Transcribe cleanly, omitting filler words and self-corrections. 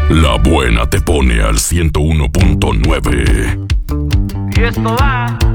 La buena te pone al 101.9. Y esto va